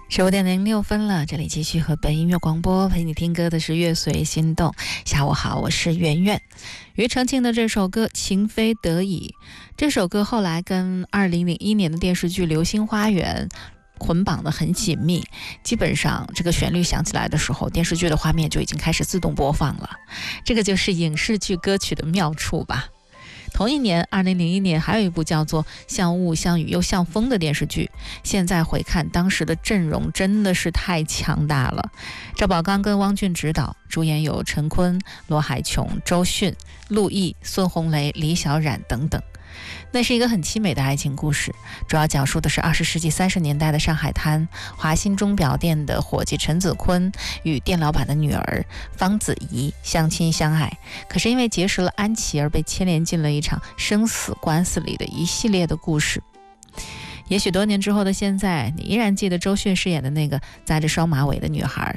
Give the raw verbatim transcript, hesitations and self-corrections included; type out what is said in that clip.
十五点零六分了，这里继续和本音乐广播陪你听歌的是乐随心动。下午好，我是圆圆。庾澄庆的这首歌《情非得已》，这首歌后来跟二零零一年的电视剧《流星花园》捆绑得很紧密，基本上这个旋律响起来的时候，电视剧的画面就已经开始自动播放了。这个就是影视剧歌曲的妙处吧。同一年二零零一年还有一部叫做《像雾像雨又像风》的电视剧，现在回看当时的阵容真的是太强大了。赵宝刚跟汪俊执导，主演有陈坤、罗海琼、周迅、陆毅、孙红雷、李小冉等等。那是一个很凄美的爱情故事，主要讲述的是二十世纪三十年代的上海滩，华新钟表店的伙计陈子坤与店老板的女儿方子怡相亲相爱，可是因为结识了安琪而被牵连进了一场生死官司里的一系列的故事。也许多年之后的现在，你依然记得周迅饰演的那个扎着双马尾的女孩，